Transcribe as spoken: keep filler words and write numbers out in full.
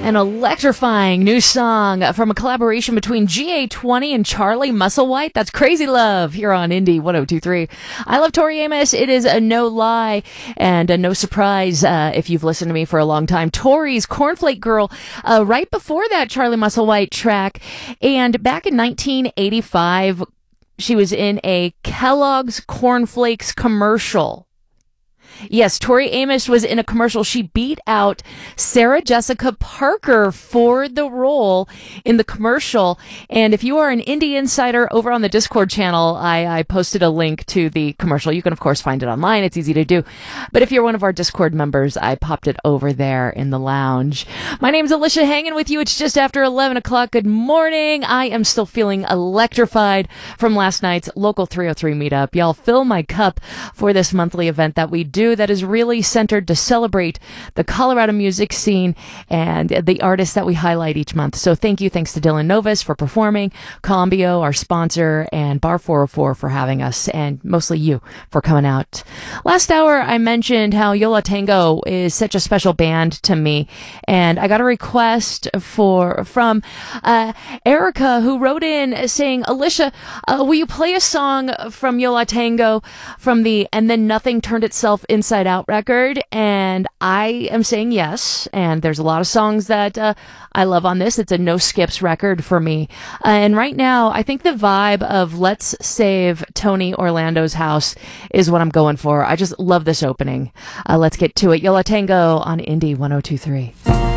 An electrifying new song from a collaboration between G A twenty and Charlie Musselwhite. That's Crazy Love here on Indie one oh two point three. I love Tori Amos. It is a no lie and a no surprise uh, if you've listened to me for a long time. Tori's Cornflake Girl uh, right before that Charlie Musselwhite track. And back in nineteen eighty-five, she was in a Kellogg's Cornflakes commercial. Yes, Tori Amos was in a commercial. She beat out Sarah Jessica Parker for the role in the commercial. And if you are an Indie Insider over on the Discord channel, I, I posted a link to the commercial. You can, of course, find it online. It's easy to do. But if you're one of our Discord members, I popped it over there in the lounge. My name's Alicia, hanging with you. It's just after eleven o'clock. Good morning. I am still feeling electrified from last night's local three oh three meetup. Y'all fill my cup for this monthly event that we do that is really centered to celebrate the Colorado music scene and the artists that we highlight each month. So thank you. Thanks to Dylan Novus for performing, Columbio, our sponsor, and Bar four oh four for having us, and mostly you for coming out. Last hour, I mentioned how Yo La Tengo is such a special band to me, and I got a request for from uh, Erica, who wrote in saying, Alicia, uh, will you play a song from Yo La Tengo from the And Then Nothing Turned Itself Inside Out record? And I am saying yes, and there's a lot of songs that uh, I love on this. It's a no skips record for me, uh, and right now I think the vibe of Let's Save Tony Orlando's House is what I'm going for. I just love this opening. Uh, let's get to it. Yo La Tengo on Indie one oh two point three.